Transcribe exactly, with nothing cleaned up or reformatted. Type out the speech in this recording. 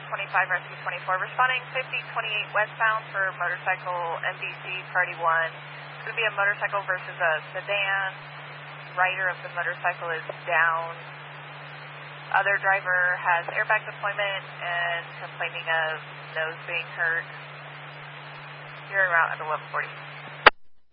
twenty-five, Rescue twenty-four, responding fifty twenty-eight westbound for motorcycle M D C Party one. It's going to be a motorcycle versus a sedan. Rider of the motorcycle is down. Other driver has airbag deployment and complaining of nose being hurt. You're en route at eleven forty.